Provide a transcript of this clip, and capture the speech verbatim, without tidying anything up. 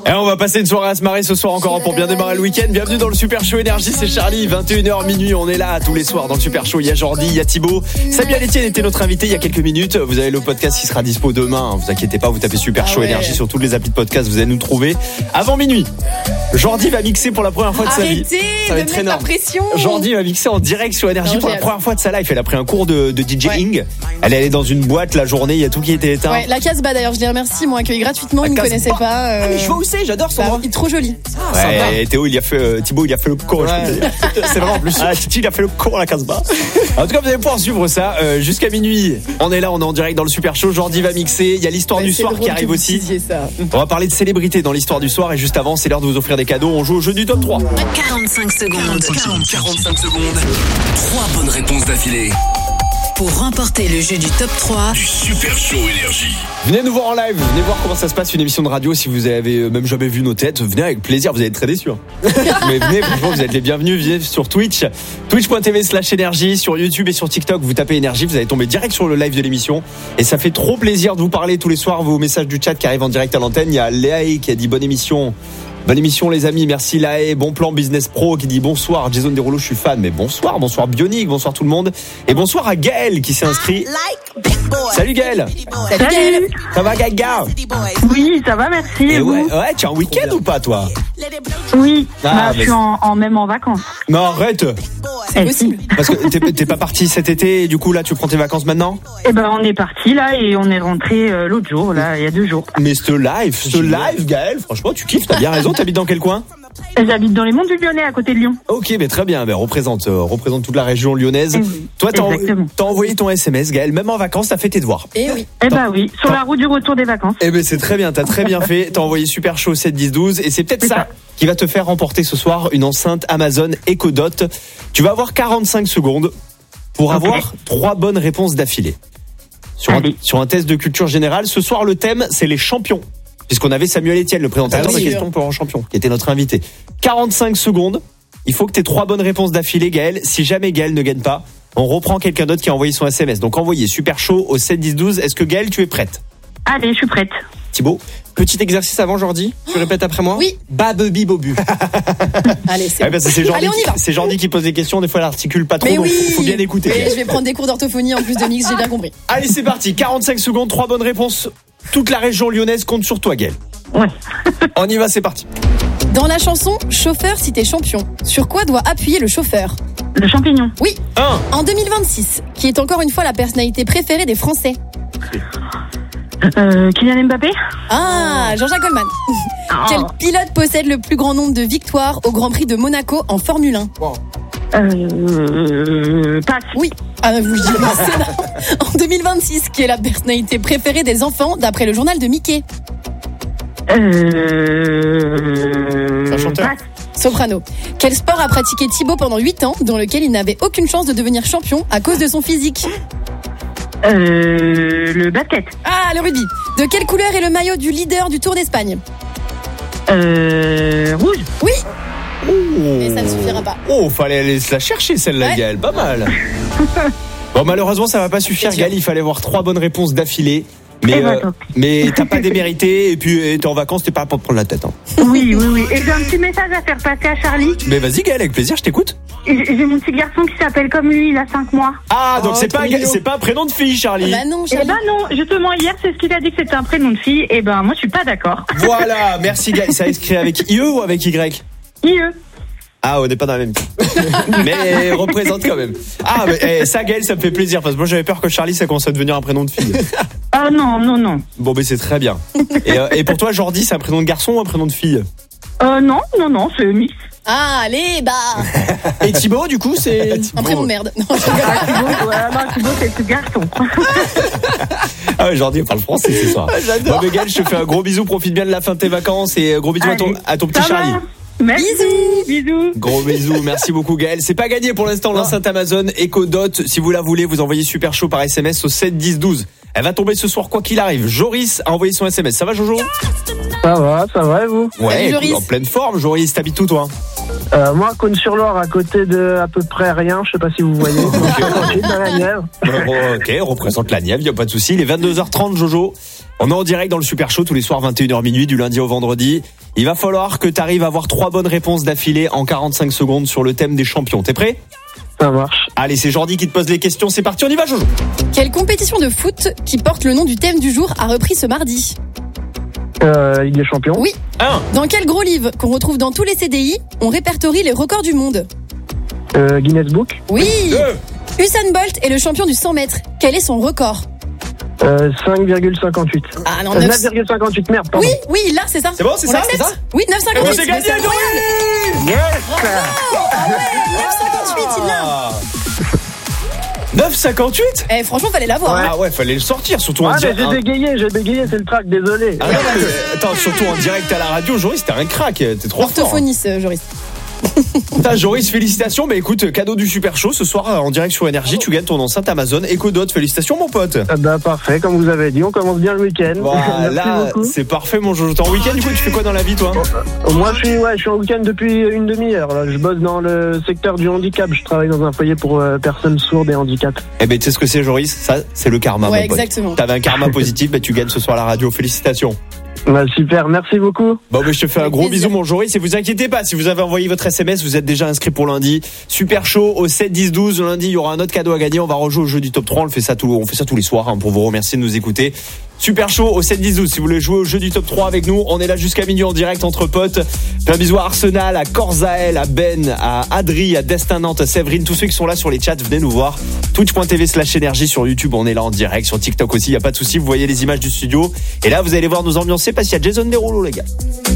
Et on va passer une soirée à se marrer ce soir encore pour bien démarrer le week-end. Bienvenue dans le Super Show Énergie, c'est Charlie, vingt et une heures minuit, on est là tous les soirs dans le Super Show. Il y a Jordi, il y a Thibaut, Samia Etienne était notre invité il y a quelques minutes. Vous avez le podcast qui sera dispo demain, vous inquiétez pas, vous tapez Super Show ah ouais. Énergie sur toutes les applis de podcast, vous allez nous trouver. Avant minuit, Jordi va mixer pour la première fois de Arrêtez sa vie. Ça va être de mettre la pression. Jordi va mixer en direct sur Énergie non, pour la première fois de sa life. Elle a pris un cours de, de DJing. Ouais. Elle est allée dans une boîte la journée, il y a tout qui était éteint. Ouais, la Casbah d'ailleurs, je les remercie, ils m'ont accueilli gratuitement, la ils ne me connaissaient pas. Euh... Ah, mais je vois où c'est, j'adore son bah, il est trop joli. Ah, ouais, et Théo, il a fait, euh, Thibaut, il a fait le cours. Ouais. C'est vrai en plus. Ah, Titi, il a fait le cours à la Casbah. En tout cas, vous allez pouvoir suivre ça euh, jusqu'à minuit. On est là, on est en direct dans le Super Show. Jordi va mixer. Il y a l'histoire ouais, du soir qui arrive aussi. Ça. On va parler de célébrités dans l'histoire du soir et juste avant, c'est l'heure de vous offrir des cadeaux. On joue au jeu du top trois. quarante-cinq secondes. quarante-cinq secondes. Trois bonnes réponses d'affilée. Pour remporter le jeu du top trois du Super Show Énergie. Venez nous voir en live, venez voir comment ça se passe une émission de radio. Si vous avez même jamais vu nos têtes, venez avec plaisir, vous allez être très déçus. Mais venez, franchement, vous êtes les bienvenus. Venez sur Twitch, twitch.tv slash énergie, sur YouTube et sur TikTok. Vous tapez énergie, vous allez tomber direct sur le live de l'émission. Et ça fait trop plaisir de vous parler tous les soirs. Vos messages du chat qui arrivent en direct à l'antenne. Il y a Léa qui a dit bonne émission. Bonne émission les amis, merci Laé, bon plan Business Pro qui dit bonsoir, Jason Derulo, je suis fan, mais bonsoir, bonsoir Bionic, bonsoir tout le monde, et bonsoir à Gaël qui s'est inscrit. Salut Gaël. Salut Gaël. Ça va Gaga? Oui, ça va, merci. Et et ouais, vous ouais, tu es en week-end ou pas toi? Oui, ah, bah, mais... je suis en, en même en vacances. Non arrête. C'est possible. Parce que t'es, t'es pas parti cet été et du coup là tu prends tes vacances maintenant? Eh ben on est parti là et on est rentré euh, l'autre jour, là, il y a deux jours. Mais ce live, ce live Gaël, franchement tu kiffes, t'as bien raison, t'habites dans quel coin? J'habite dans les monts du Lyonnais à côté de Lyon. Ok, mais très bien, ben, représente, euh, représente toute la région lyonnaise. Oui, toi t'as, en, t'as envoyé ton S M S Gaël, même en vacances t'as fait tes devoirs. Eh oui. Eh ben oui, sur la route du retour des vacances. Eh ben c'est très bien, t'as très bien fait, t'as envoyé Super Show sept dix douze et c'est peut-être c'est ça, ça qui va te faire remporter ce soir une enceinte Amazon Echo Dot. Tu vas avoir quarante-cinq secondes pour okay. avoir trois bonnes réponses d'affilée. Sur un, sur un test de culture générale, ce soir le thème c'est les champions. Puisqu'on avait Samuel Etienne, le présentateur ah oui, de Questions pour un champion, qui était notre invité. quarante-cinq secondes, il faut que tu aies trois bonnes réponses d'affilée, Gaël. Si jamais Gaël ne gagne pas, on reprend quelqu'un d'autre qui a envoyé son S M S. Donc envoyez Super Show au sept dix douze. Est-ce que Gaël, tu es prête? Allez, je suis prête. Thibaut? Petit exercice avant, Jordi. Tu répètes après moi? Oui. Babebi bobu. Allez, c'est, ouais, bon. c'est Jordi, Allez, on y va. C'est Jordi qui pose des questions. Des fois, elle articule pas trop. Mais donc oui. faut, faut bien écouter. Mais je vais prendre des cours d'orthophonie en plus de mix, j'ai bien compris. Allez, c'est parti. quarante-cinq secondes, trois bonnes réponses. Toute la région lyonnaise compte sur toi, Gaël. Ouais. On y va, c'est parti. Dans la chanson Chauffeur si t'es champion, sur quoi doit appuyer le chauffeur? Le champignon. Oui. Un. En deux mille vingt-six, qui est encore une fois la personnalité préférée des Français? Euh, Kylian Mbappé. Ah, Jean-Jacques Goldman. Oh. Quel pilote possède le plus grand nombre de victoires au Grand Prix de Monaco en Formule un? Wow. Euh, passe. Oui. Ah, vous dites en deux mille vingt-six, qui est la personnalité préférée des enfants d'après le journal de Mickey? Euh... Un chanteur. Passe. Soprano. Quel sport a pratiqué Thibaut pendant huit ans, dans lequel il n'avait aucune chance de devenir champion à cause de son physique? Euh, le basket. Ah, le rugby. De quelle couleur est le maillot du leader du Tour d'Espagne? Euh, rouge. Oui. Oh. Mais ça ne suffira pas. Oh, fallait aller se la chercher celle-là, ouais. Gaël, pas mal. Bon, malheureusement, ça va pas suffire, Gaël. Il fallait avoir trois bonnes réponses d'affilée. Mais, bah, euh, mais t'as pas démérité et puis t'es en vacances, t'es pas là pour te prendre la tête. Hein. Oui, oui, oui. Et j'ai un petit message à faire passer à Charlie. Mais vas-y, Gaël, avec plaisir, je t'écoute. J'ai mon petit garçon qui s'appelle comme lui, il a cinq mois. Ah, donc oh, c'est pas, c'est pas un prénom de fille, Charlie. Bah non, Charlie. Eh ben non, justement, hier, c'est ce qu'il a dit que c'était un prénom de fille. Et ben, moi, je suis pas d'accord. Voilà, merci, Gaël. Ça a écrit avec I E ou avec Y? I E. Ah, on n'est pas dans la même. Mais représente quand même. Ah, mais eh, ça, Gaël, ça me fait plaisir parce que moi j'avais peur que Charlie ça commence à devenir un prénom de fille. Ah non, non, non. Bon, mais c'est très bien. Et, euh, et pour toi, Jordi, c'est un prénom de garçon ou un prénom de fille? Euh, non, non, non, c'est mix. Ah, allez, bah. Et Thibaut, du coup, c'est un prénom de merde. Non, ah, Thibaut, ouais, non, Thibaut, c'est le garçon. Ah ouais, Jordi, on parle français ce soir. Ah, j'adore. Bon, mais Gaël, je te fais un gros bisou, profite bien de la fin de tes vacances et gros bisous à ton, à ton petit ça Charlie. Va. Merci. Bisous, bisous. Gros bisous, merci beaucoup Gaël. C'est pas gagné pour l'instant l'enceinte Amazon Echo Dot. Si vous la voulez, vous envoyez Super Show par S M S au sept dix douze. Elle va tomber ce soir quoi qu'il arrive. Joris a envoyé son S M S. Ça va Jojo? Ça va, ça va et vous? Ouais, Salut, Joris. En pleine forme. Joris, t'habites où toi? euh, Moi, Cône-sur-Loire, à côté de à peu près rien. Je sais pas si vous voyez. Donc, dans la Nièvre. Ok, on représente la Nièvre, y a pas de souci. Il est vingt-deux heures trente, Jojo. On est en direct dans le Super Show tous les soirs vingt et une heures minuit du lundi au vendredi. Il va falloir que tu arrives à avoir trois bonnes réponses d'affilée en quarante-cinq secondes sur le thème des champions. T'es prêt ? Ça marche. Allez, c'est Jordi qui te pose les questions. C'est parti, on y va, Jojo. Quelle compétition de foot qui porte le nom du thème du jour a repris ce mardi ? Euh, Ligue des Champions. Oui. un. Dans quel gros livre qu'on retrouve dans tous les C D I, on répertorie les records du monde ? Euh, Guinness Book. Oui. deux. Usain Bolt est le champion du cent mètres. Quel est son record ? Euh, cinq virgule cinquante-huit. Ah non, Euh, neuf... neuf virgule cinquante-huit, merde, pardon. Oui, oui, là, c'est ça. C'est bon, c'est On ça, l'accepte ? c'est ça Oui, neuf virgule cinquante-huit. C'est gagné, Mais c'est incroyable. Yes. Ah ouais, neuf virgule cinquante-huit, il l'a. neuf virgule cinquante-huit. Eh, franchement, fallait l'avoir. hein. Ah ouais, fallait le sortir, surtout en Ah, mais direct. j'ai bégayé, j'ai bégayé, c'est le track, désolé. Ah non, non, mais attends, surtout en direct à la radio, Joris, t'es un crack, t'es trop fort. Orthophoniste, euh, Joris. Putain, Joris, félicitations. Mais écoute, cadeau du Super Show ce soir en direct sur Énergie. Tu gagnes ton enceinte Amazon Echo Dot. Félicitations, mon pote. Ah bah parfait, comme vous avez dit, on commence bien le week-end. Voilà, Merci beaucoup. c'est parfait, mon Jojo. T'es en week-end, du coup, tu fais quoi dans la vie, toi ? Moi, je suis, ouais, je suis en week-end depuis une demi-heure. Là. Je bosse dans le secteur du handicap. Je travaille dans un foyer pour euh, personnes sourdes et handicap. Eh ben, tu sais ce que c'est, Joris ? Ça, c'est le karma, Ouais, mon pote. exactement. T'avais un karma positif, ben, tu gagnes ce soir à la radio. Félicitations. Bah, super, merci beaucoup. Bon, ben, je te fais un Avec gros plaisir. bisou, mon Joris. Et vous inquiétez pas, si vous avez envoyé votre S M S, vous êtes déjà inscrit pour lundi. Super Show au sept dix douze. Lundi, il y aura un autre cadeau à gagner. On va rejouer au jeu du top trois. On le fait ça tout, on fait ça tous les soirs, hein, pour vous remercier de nous écouter. Super Show au sept dix douze. Si vous voulez jouer au jeu du top trois avec nous, on est là jusqu'à minuit en direct entre potes. Plein bisous à Arsenal, à Corzael, à Ben, à Adri, à Destin Nantes, à Séverine. Tous ceux qui sont là sur les chats, venez nous voir. Twitch.tv slash énergie sur YouTube. On est là en direct. Sur TikTok aussi, il n'y a pas de souci. Vous voyez les images du studio. Et là, vous allez voir nous ambiancer parce qu'il y a Jason Derulo, les gars.